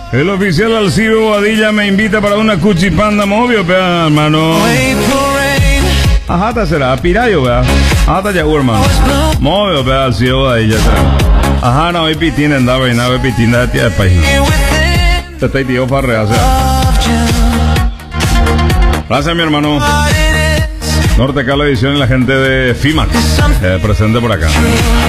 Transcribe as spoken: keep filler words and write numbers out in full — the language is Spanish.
El oficial Alcido Bobadilla me invita para una cuchipanda movio, pea, hermano. Ajá, ta será pirayo, pea. Ajá, ta ya, hermano. Movio, pea, Alcido Bobadilla, será. Ajá, no, hay pitina, andaba y nada, hay pitina de tía de país. Te está tío farrea, o sea. Gracias, mi hermano. Norte Cala Edición y la gente de FIMAX, eh, presente por acá.